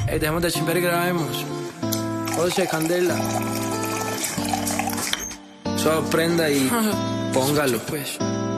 Ey, dejemos de chimper y grabemos. José, candela. Sorprenda y póngalo, pues.